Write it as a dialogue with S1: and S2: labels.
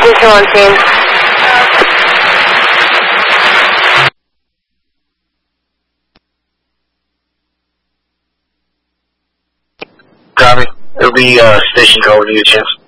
S1: Additional on scene.
S2: Copy. It'll be station code when you get a chance.